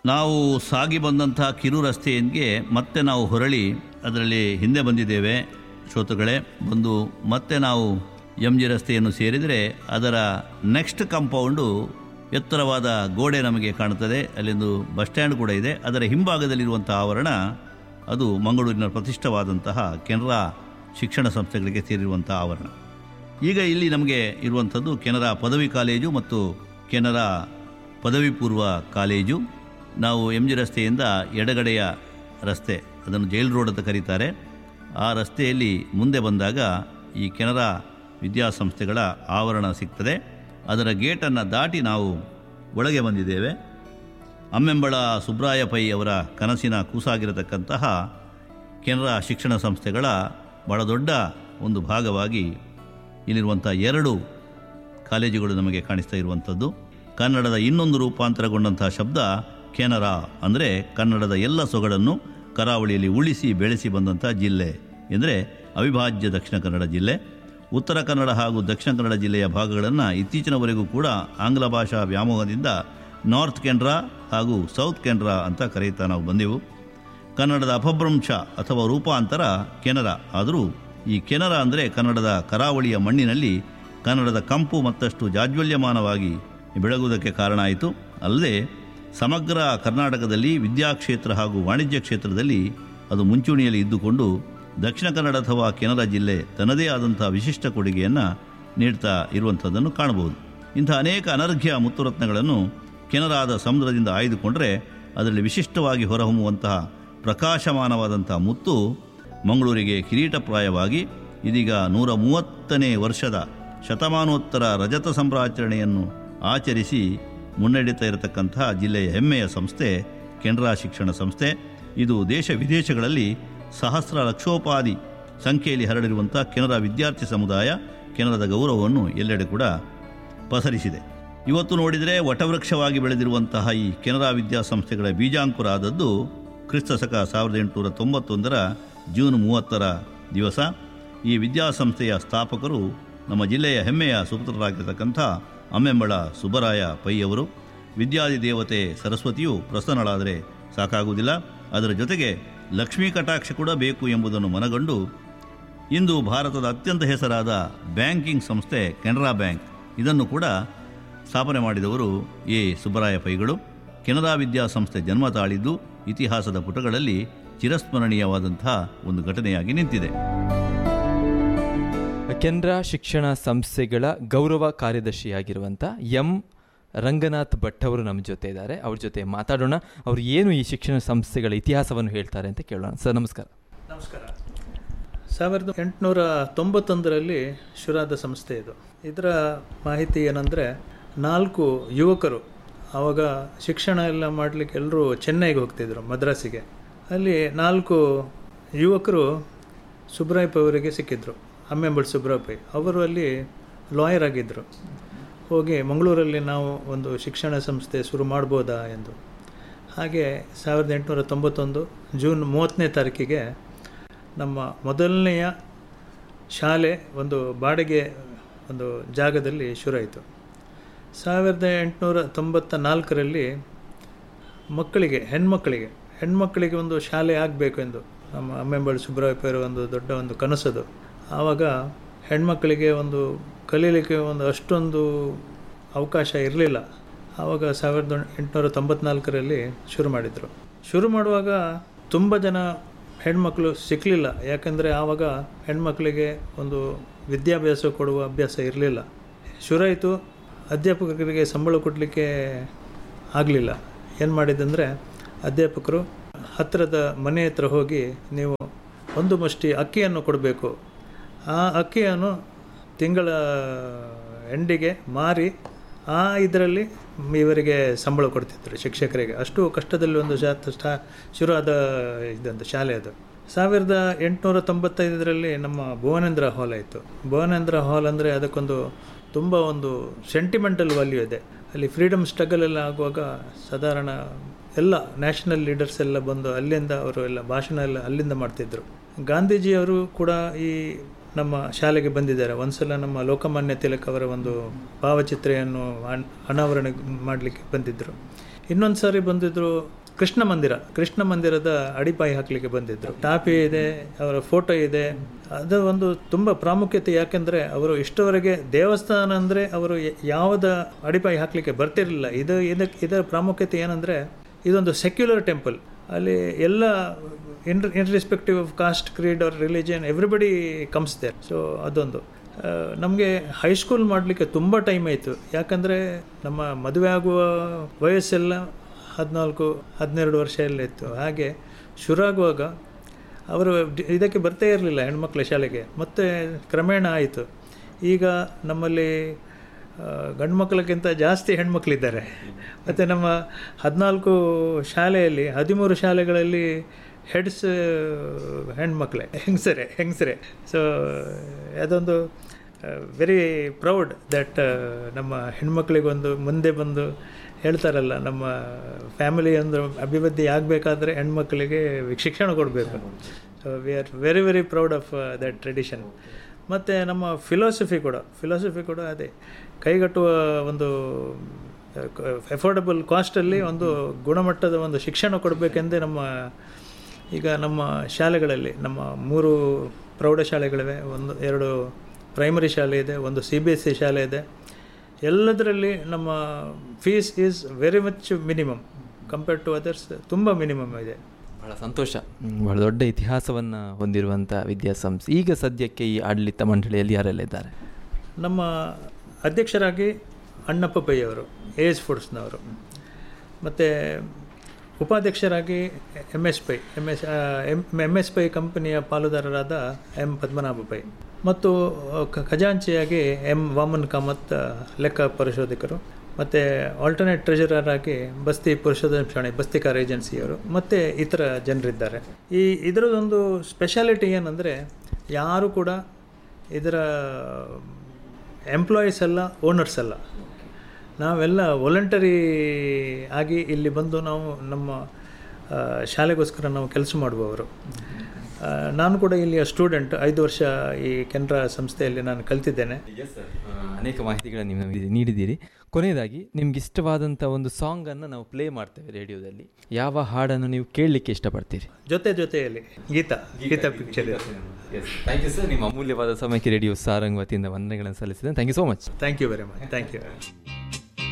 ನಾವು ಸಾಗಿ ಬಂದಂಥ ಕಿರು ರಸ್ತೆಗೆ ಮತ್ತೆ ನಾವು ಹೊರಳಿ ಅದರಲ್ಲಿ ಹಿಂದೆ ಬಂದಿದ್ದೇವೆ ಶ್ರೋತೃಗಳೇ. ಬಂದು ಮತ್ತೆ ನಾವು ಎಂ ಜಿ ರಸ್ತೆಯನ್ನು ಸೇರಿದರೆ ಅದರ ನೆಕ್ಸ್ಟ್ ಕಾಂಪೌಂಡು ಎತ್ತರವಾದ ಗೋಡೆ ನಮಗೆ ಕಾಣುತ್ತದೆ. ಅಲ್ಲಿಂದು ಬಸ್ ಸ್ಟ್ಯಾಂಡ್ ಕೂಡ ಇದೆ. ಅದರ ಹಿಂಭಾಗದಲ್ಲಿರುವಂಥ ಆವರಣ ಅದು ಮಂಗಳೂರಿನ ಪ್ರತಿಷ್ಠವಾದಂತಹ ಕೆನರಾ ಶಿಕ್ಷಣ ಸಂಸ್ಥೆಗಳಿಗೆ ಸೇರಿರುವಂಥ ಆವರಣ. ಈಗ ಇಲ್ಲಿ ನಮಗೆ ಇರುವಂಥದ್ದು ಕೆನರಾ ಪದವಿ ಕಾಲೇಜು ಮತ್ತು ಕೆನರಾ ಪದವಿ ಪೂರ್ವ ಕಾಲೇಜು. ನಾವು ಎಂ ಜಿ ರಸ್ತೆಯಿಂದ ಎಡಗಡೆಯ ರಸ್ತೆ, ಅದನ್ನು ಜೈಲ್ ರೋಡ್ ಅಂತ ಕರೀತಾರೆ, ಆ ರಸ್ತೆಯಲ್ಲಿ ಮುಂದೆ ಬಂದಾಗ ಈ ಕೆನರಾ ವಿದ್ಯಾಸಂಸ್ಥೆಗಳ ಆವರಣ ಸಿಗ್ತದೆ. ಅದರ ಗೇಟನ್ನು ದಾಟಿ ನಾವು ಒಳಗೆ ಬಂದಿದ್ದೇವೆ. ಅಮ್ಮೆಂಬಳ ಸುಬ್ರಾಯ ಪೈ ಅವರ ಕನಸಿನ ಕೂಸಾಗಿರತಕ್ಕಂತಹ ಕೆನರಾ ಶಿಕ್ಷಣ ಸಂಸ್ಥೆಗಳ ಬಹಳ ದೊಡ್ಡ ಒಂದು ಭಾಗವಾಗಿ ಇಲ್ಲಿರುವಂಥ 2 ಕಾಲೇಜುಗಳು ನಮಗೆ ಕಾಣಿಸ್ತಾ ಇರುವಂಥದ್ದು. ಕನ್ನಡದ ಇನ್ನೊಂದು ರೂಪಾಂತರಗೊಂಡಂಥ ಶಬ್ದ ಕೆನರಾ ಅಂದರೆ ಕನ್ನಡದ ಎಲ್ಲ ಸೊಗಡನ್ನು ಕರಾವಳಿಯಲ್ಲಿ ಉಳಿಸಿ ಬೆಳೆಸಿ ಬಂದಂಥ ಜಿಲ್ಲೆ ಎಂದರೆ ಅವಿಭಾಜ್ಯ ದಕ್ಷಿಣ ಕನ್ನಡ ಜಿಲ್ಲೆ. ಉತ್ತರ ಕನ್ನಡ ಹಾಗೂ ದಕ್ಷಿಣ ಕನ್ನಡ ಜಿಲ್ಲೆಯ ಭಾಗಗಳನ್ನು ಇತ್ತೀಚಿನವರೆಗೂ ಕೂಡ ಆಂಗ್ಲ ಭಾಷಾ ವ್ಯಾಮೋಹದಿಂದ ನಾರ್ತ್ ಕೆನರಾ ಹಾಗೂ ಸೌತ್ ಕೆನರಾ ಅಂತ ಕರೆಯುತ್ತಾ ನಾವು ಬಂದೆವು. ಕನ್ನಡದ ಅಪಭ್ರಂಶ ಅಥವಾ ರೂಪಾಂತರ ಕೆನರಾ. ಆದರೂ ಈ ಕೆನರಾ ಅಂದರೆ ಕನ್ನಡದ ಕರಾವಳಿಯ ಮಣ್ಣಿನಲ್ಲಿ ಕನ್ನಡದ ಕಂಪು ಮತ್ತಷ್ಟು ಜಾಜ್ವಲ್ಯಮಾನವಾಗಿ ಬೆಳಗುವುದಕ್ಕೆ ಕಾರಣ ಆಯಿತು. ಅಲ್ಲದೆ ಸಮಗ್ರ ಕರ್ನಾಟಕದಲ್ಲಿ ವಿದ್ಯಾಕ್ಷೇತ್ರ ಹಾಗೂ ವಾಣಿಜ್ಯ ಕ್ಷೇತ್ರದಲ್ಲಿ ಅದು ಮುಂಚೂಣಿಯಲ್ಲಿ ಇದ್ದುಕೊಂಡು ದಕ್ಷಿಣ ಕನ್ನಡ ಅಥವಾ ಕೆನರಾ ಜಿಲ್ಲೆ ತನ್ನದೇ ಆದಂಥ ವಿಶಿಷ್ಟ ಕೊಡುಗೆಯನ್ನು ನೀಡ್ತಾ ಇರುವಂಥದ್ದನ್ನು ಕಾಣಬಹುದು. ಇಂಥ ಅನೇಕ ಅನರ್ಘ್ಯ ಮುತ್ತುರತ್ನಗಳನ್ನು ಕೆನರಾದ ಸಮುದ್ರದಿಂದ ಆಯ್ದುಕೊಂಡರೆ ಅದರಲ್ಲಿ ವಿಶಿಷ್ಟವಾಗಿ ಹೊರಹೊಮ್ಮುವಂತಹ ಪ್ರಕಾಶಮಾನವಾದಂಥ ಮುತ್ತು ಮಂಗಳೂರಿಗೆ ಕಿರೀಟಪ್ರಾಯವಾಗಿ ಇದೀಗ 130ನೇ ವರ್ಷದ ಶತಮಾನೋತ್ತರ ರಜತ ಸಂಭ್ರಮಾಚರಣೆಯನ್ನು ಆಚರಿಸಿ ಮುನ್ನಡೆಯುತ್ತಾ ಇರತಕ್ಕಂತಹ ಜಿಲ್ಲೆಯ ಹೆಮ್ಮೆಯ ಸಂಸ್ಥೆ ಕೆನರಾ ಶಿಕ್ಷಣ ಸಂಸ್ಥೆ. ಇದು ದೇಶ ವಿದೇಶಗಳಲ್ಲಿ ಸಹಸ್ರ ಲಕ್ಷೋಪಾದಿ ಸಂಖ್ಯೆಯಲ್ಲಿ ಹರಡಿರುವಂಥ ಕೆನರಾ ವಿದ್ಯಾರ್ಥಿ ಸಮುದಾಯ ಕೆನರಾದ ಗೌರವವನ್ನು ಎಲ್ಲೆಡೆ ಕೂಡ ಪಸರಿಸಿದೆ. ಇವತ್ತು ನೋಡಿದರೆ ವಟವೃಕ್ಷವಾಗಿ ಬೆಳೆದಿರುವಂತಹ ಈ ಕೆನರಾ ವಿದ್ಯಾಸಂಸ್ಥೆಗಳ ಬೀಜಾಂಕುರ ಆದದ್ದು ಕ್ರಿಸ್ತಶಕ 1891 ಜೂನ್ 30 ದಿವಸ. ಈ ವಿದ್ಯಾಸಂಸ್ಥೆಯ ಸ್ಥಾಪಕರು ನಮ್ಮ ಜಿಲ್ಲೆಯ ಹೆಮ್ಮೆಯ ಸುಪುತ್ರರಾಗಿರತಕ್ಕಂಥ ಅಮ್ಮೆಂಬಳ ಸುಬ್ಬರಾಯ ಪೈ ಅವರು. ವಿದ್ಯಾದಿ ದೇವತೆ ಸರಸ್ವತಿಯು ಪ್ರಸನ್ನಳಾದರೆ ಸಾಕಾಗುವುದಿಲ್ಲ, ಅದರ ಜೊತೆಗೆ ಲಕ್ಷ್ಮೀ ಕಟಾಕ್ಷ ಕೂಡ ಬೇಕು ಎಂಬುದನ್ನು ಮನಗಂಡು ಇಂದು ಭಾರತದ ಅತ್ಯಂತ ಹೆಸರಾದ ಬ್ಯಾಂಕಿಂಗ್ ಸಂಸ್ಥೆ ಕೆನರಾ ಬ್ಯಾಂಕ್ ಇದನ್ನು ಕೂಡ ಸ್ಥಾಪನೆ ಮಾಡಿದವರು ಎ ಸುಬ್ಬರಾಯ ಪೈಗಳು. ಕೆನರಾ ವಿದ್ಯಾಸಂಸ್ಥೆ ಜನ್ಮ ತಾಳಿದ್ದು ಇತಿಹಾಸದ ಪುಟಗಳಲ್ಲಿ ಚಿರಸ್ಮರಣೀಯವಾದಂಥ ಒಂದು ಘಟನೆಯಾಗಿ ನಿಂತಿದೆ. ಕೆನರಾ ಶಿಕ್ಷಣ ಸಂಸ್ಥೆಗಳ ಗೌರವ ಕಾರ್ಯದರ್ಶಿಯಾಗಿರುವಂಥ ಎಂ ರಂಗನಾಥ್ ಭಟ್ ಅವರು ನಮ್ಮ ಜೊತೆ ಇದ್ದಾರೆ. ಅವ್ರ ಜೊತೆ ಮಾತಾಡೋಣ. ಅವರು ಏನು ಈ ಶಿಕ್ಷಣ ಸಂಸ್ಥೆಗಳ ಇತಿಹಾಸವನ್ನು ಹೇಳ್ತಾರೆ ಅಂತ ಕೇಳೋಣ. ಸರ್ ನಮಸ್ಕಾರ. ನಮಸ್ಕಾರ. 1891ರಲ್ಲಿ ಶುರುವಾದ ಸಂಸ್ಥೆ ಇದು. ಇದರ ಮಾಹಿತಿ ಏನಂದರೆ 4 ಯುವಕರು ಆವಾಗ ಶಿಕ್ಷಣ ಎಲ್ಲ ಮಾಡಲಿಕ್ಕೆ ಎಲ್ಲರೂ ಚೆನ್ನೈಗೆ ಹೋಗ್ತಿದ್ರು, ಮದ್ರಾಸಿಗೆ. ಅಲ್ಲಿ 4 ಯುವಕರು ಸುಬ್ರಾಯ ಪೈ ಅವರಿಗೆ ಸಿಕ್ಕಿದ್ರು. ಅಮ್ಮೆಂಬಳ ಸುಬ್ರಾಯ ಪೈ ಅವರು ಅಲ್ಲಿ ಲಾಯರ್ ಆಗಿದ್ದರು. ಹೋಗಿ ಮಂಗಳೂರಲ್ಲಿ ನಾವು ಒಂದು ಶಿಕ್ಷಣ ಸಂಸ್ಥೆ ಶುರು ಮಾಡ್ಬೋದಾ ಎಂದು. ಹಾಗೆ 1891 ಜೂನ್ 30ನೇ ತಾರೀಕಿಗೆ ನಮ್ಮ ಮೊದಲನೆಯ ಶಾಲೆ ಒಂದು ಬಾಡಿಗೆ ಒಂದು ಜಾಗದಲ್ಲಿ ಶುರುವಾಯಿತು. 1894ರಲ್ಲಿ ಹೆಣ್ಮಕ್ಕಳಿಗೆ ಒಂದು ಶಾಲೆ ಆಗಬೇಕು ಎಂದು ನಮ್ಮ ಅಮ್ಮೆಂಬಳ ಸುಬ್ರಾಯ ಪೈ ಒಂದು ದೊಡ್ಡ ಒಂದು ಕನಸದು. ಆವಾಗ ಹೆಣ್ಮಕ್ಕಳಿಗೆ ಒಂದು ಕಲೀಲಿಕ್ಕೆ ಒಂದು ಅಷ್ಟೊಂದು ಅವಕಾಶ ಇರಲಿಲ್ಲ. ಆವಾಗ 1894ರಲ್ಲಿ ಶುರು ಮಾಡಿದರು. ಶುರು ಮಾಡುವಾಗ ತುಂಬ ಜನ ಹೆಣ್ಮಕ್ಳು ಸಿಕ್ಕಲಿಲ್ಲ. ಯಾಕೆಂದರೆ ಆವಾಗ ಹೆಣ್ಮಕ್ಳಿಗೆ ಒಂದು ವಿದ್ಯಾಭ್ಯಾಸ ಕೊಡುವ ಅಭ್ಯಾಸ ಇರಲಿಲ್ಲ. ಶುರುವಾಯಿತು. ಅಧ್ಯಾಪಕರಿಗೆ ಸಂಬಳ ಕೊಡಲಿಕ್ಕೆ ಆಗಲಿಲ್ಲ. ಏನು ಮಾಡಿದಂದರೆ ಅಧ್ಯಾಪಕರು ಹತ್ತಿರದ ಮನೆ ಹತ್ರ ಹೋಗಿ ನೀವು ಒಂದು ಮುಷ್ಟಿ ಅಕ್ಕಿಯನ್ನು ಕೊಡಬೇಕು, ಆ ಅಕ್ಕಿಯನ್ನು ತಿಂಗಳ ಎಂಡಿಗೆ ಮಾರಿ ಆ ಇದರಲ್ಲಿ ಇವರಿಗೆ ಸಂಬಳ ಕೊಡ್ತಿದ್ರು ಶಿಕ್ಷಕರಿಗೆ. ಅಷ್ಟು ಕಷ್ಟದಲ್ಲಿ ಒಂದು ಶುರುವಾದ ಇದಂತ ಶಾಲೆ ಅದು. 1895ರಲ್ಲಿ ನಮ್ಮ ಭುವನೇಂದ್ರ ಹಾಲ್ ಆಯಿತು. ಭುವನೇಂದ್ರ ಹಾಲ್ ಅಂದರೆ ಅದಕ್ಕೊಂದು ತುಂಬ ಒಂದು ಸೆಂಟಿಮೆಂಟಲ್ ವ್ಯಾಲ್ಯೂ ಇದೆ. ಅಲ್ಲಿ ಫ್ರೀಡಮ್ ಸ್ಟ್ರಗಲ್ ಎಲ್ಲ ಆಗುವಾಗ ಸಾಧಾರಣ ಎಲ್ಲ ನ್ಯಾಷನಲ್ ಲೀಡರ್ಸ್ ಎಲ್ಲ ಬಂದು ಅಲ್ಲಿಂದ ಅವರು ಎಲ್ಲ ಭಾಷಣ ಎಲ್ಲ ಅಲ್ಲಿಂದ ಮಾಡ್ತಿದ್ದರು. ಗಾಂಧೀಜಿಯವರು ಕೂಡ ಈ ನಮ್ಮ ಶಾಲೆಗೆ ಬಂದಿದ್ದಾರೆ. ಒಂದು ಸಲ ನಮ್ಮ ಲೋಕಮಾನ್ಯ ತಿಲಕ್ ಅವರ ಒಂದು ಭಾವಚಿತ್ರೆಯನ್ನು ಅನಾವರಣ ಮಾಡಲಿಕ್ಕೆ ಬಂದಿದ್ದರು. ಇನ್ನೊಂದು ಸಾರಿ ಬಂದಿದ್ದರು ಕೃಷ್ಣ ಮಂದಿರದ ಅಡಿಪಾಯಿ ಹಾಕಲಿಕ್ಕೆ ಬಂದಿದ್ದರು. ಟಾಪಿ ಇದೆ, ಅವರ ಫೋಟೋ ಇದೆ. ಅದು ಒಂದು ತುಂಬ ಪ್ರಾಮುಖ್ಯತೆ. ಯಾಕೆಂದರೆ ಅವರು ಇಷ್ಟವರೆಗೆ ದೇವಸ್ಥಾನ ಅಂದರೆ ಅವರು ಯಾವುದ ಅಡಿಪಾಯಿ ಹಾಕಲಿಕ್ಕೆ ಬರ್ತಿರಲಿಲ್ಲ. ಇದರ ಪ್ರಾಮುಖ್ಯತೆ ಏನಂದರೆ ಇದೊಂದು ಸೆಕ್ಯುಲರ್ ಟೆಂಪಲ್. ಅಲ್ಲಿ ಎಲ್ಲ ಇನ್ರೆಸ್ಪೆಕ್ಟಿವ್ of cost, Creed R religion, everybody comes there. So ಅದೊಂದು ನಮಗೆ ಹೈಸ್ಕೂಲ್ ಮಾಡಲಿಕ್ಕೆ ತುಂಬ ಟೈಮ್ ಆಯಿತು. ಯಾಕಂದರೆ ನಮ್ಮ ಮದುವೆ ಆಗುವ ವಯಸ್ಸೆಲ್ಲ 14-12 ವರ್ಷ ಎಲ್ಲ ಇತ್ತು. ಹಾಗೆ ಶುರುವಾಗುವಾಗ ಅವರು ಇದಕ್ಕೆ ಬರ್ತಾ ಇರಲಿಲ್ಲ, ಹೆಣ್ಮಕ್ಳ ಶಾಲೆಗೆ. ಮತ್ತು ಕ್ರಮೇಣ ಆಯಿತು. ಈಗ ನಮ್ಮಲ್ಲಿ ಗಂಡು ಮಕ್ಕಳಿಗಿಂತ ಜಾಸ್ತಿ ಹೆಣ್ಮಕ್ಳಿದ್ದಾರೆ. ಮತ್ತು ನಮ್ಮ 14 ಶಾಲೆಯಲ್ಲಿ 13 ಶಾಲೆಗಳಲ್ಲಿ ಹೆಡ್ಸ್ ಹೆಣ್ಮಕ್ಳೇ, ಹೆಂಗಸರೇ. ಸೊ ಅದೊಂದು ವೆರಿ ಪ್ರೌಡ್ ದಟ್ ನಮ್ಮ ಹೆಣ್ಮಕ್ಳಿಗೊಂದು ಮುಂದೆ ಬಂದು ಹೇಳ್ತಾರಲ್ಲ, ನಮ್ಮ ಫ್ಯಾಮಿಲಿ ಒಂದು ಅಭಿವೃದ್ಧಿ ಆಗಬೇಕಾದ್ರೆ ಹೆಣ್ಮಕ್ಳಿಗೆ ಶಿಕ್ಷಣ ಕೊಡಬೇಕು. So we are very very proud of that tradition. ಮತ್ತು ನಮ್ಮ ಫಿಲಾಸಫಿ ಕೂಡ ಅದೇ, ಕೈಗಟ್ಟುವ ಒಂದು ಅಫೋರ್ಡಬಲ್ ಕಾಸ್ಟಲ್ಲಿ ಒಂದು ಗುಣಮಟ್ಟದ ಒಂದು ಶಿಕ್ಷಣ ಕೊಡಬೇಕೆಂದೇ ನಮ್ಮ ಶಾಲೆಗಳಲ್ಲಿ ನಮ್ಮ 3 ಪ್ರೌಢಶಾಲೆಗಳಿವೆ, 2 ಪ್ರೈಮರಿ ಶಾಲೆ ಇದೆ, 1 CBSE ಶಾಲೆ ಇದೆ. ಎಲ್ಲದರಲ್ಲಿ ನಮ್ಮ fees is very much minimum compared to others. ತುಂಬ ಮಿನಿಮಮ್ ಇದೆ. ಬಹಳ ಸಂತೋಷ. ಬಹಳ ದೊಡ್ಡ ಇತಿಹಾಸವನ್ನು ಹೊಂದಿರುವಂಥ ವಿದ್ಯಾಸಂಸ್ಥೆ. ಈಗ ಸದ್ಯಕ್ಕೆ ಈ ಆಡಳಿತ ಮಂಡಳಿಯಲ್ಲಿ ಯಾರೆಲ್ಲ ಇದ್ದಾರೆ? ನಮ್ಮ ಅಧ್ಯಕ್ಷರಾಗಿ ಅಣ್ಣಪ್ಪ ಪೈ ಅವರು, ಏಜ್ ಫುಡ್ಸ್ನವರು. ಮತ್ತು ಉಪಾಧ್ಯಕ್ಷರಾಗಿ MS ಪೈ ಕಂಪನಿಯ ಪಾಲುದಾರರಾದ M ಪದ್ಮನಾಭ ಪೈ. ಮತ್ತು ಖಜಾಂಚಿಯಾಗಿ M ವಾಮನ್ ಕಾಮತ್, ಲೆಕ್ಕ ಪರಿಶೋಧಕರು. ಮತ್ತು ಆಲ್ಟರ್ನೇಟ್ ಟ್ರೆಜರರ್ ಆಗಿ ಬಸ್ತಿ ಪುರುಷೋತ್ತಮ ಶಾಣೆ, ಬಸ್ತಿಕಾರ್ ಏಜೆನ್ಸಿಯವರು. ಮತ್ತು ಇತರ ಜನರಿದ್ದಾರೆ. ಇದರದೊಂದು ಸ್ಪೆಷಾಲಿಟಿ ಏನಂದರೆ, ಯಾರು ಕೂಡ ಇದರ ಎಂಪ್ಲಾಯೀಸ್ ಅಲ್ಲ, ಓನರ್ಸ್ ಅಲ್ಲ. ನಾವೆಲ್ಲ ವಾಲಂಟರಿ ಆಗಿ ಇಲ್ಲಿ ಬಂದು ನಾವು ನಮ್ಮ ಶಾಲೆಗೋಸ್ಕರ ನಾವು ಕೆಲಸ ಮಾಡುವವರು. ನಾನು ಕೂಡ ಇಲ್ಲಿಯ ಸ್ಟೂಡೆಂಟ್. 5 ವರ್ಷ ಈ ಕೆನರಾ ಸಂಸ್ಥೆಯಲ್ಲಿ ನಾನು ಕಲ್ತಿದ್ದೇನೆ. ಅನೇಕ ಮಾಹಿತಿಗಳನ್ನು ನೀವು ನೀಡಿದ್ದೀರಿ. ಕೊನೆಯದಾಗಿ ನಿಮ್ಗೆ ಇಷ್ಟವಾದಂಥ ಒಂದು ಸಾಂಗನ್ನು ನಾವು ಪ್ಲೇ ಮಾಡ್ತೇವೆ ರೇಡಿಯೋದಲ್ಲಿ. ಯಾವ ಹಾಡನ್ನು ನೀವು ಕೇಳಲಿಕ್ಕೆ ಇಷ್ಟಪಡ್ತೀರಿ? ಜೊತೆಯಲ್ಲಿ Geetha picture. Thank you sir. ನಿಮ್ಮ ಅಮೂಲ್ಯವಾದ ಸಮಯಕ್ಕೆ ರೇಡಿಯೋ ಸಾರಂಗ್ ವತಿಯಿಂದ ವಂದನೆಗಳನ್ನು ಸಲ್ಲಿಸಿದೆ. Thank you so much. Thank you very much. Thank you.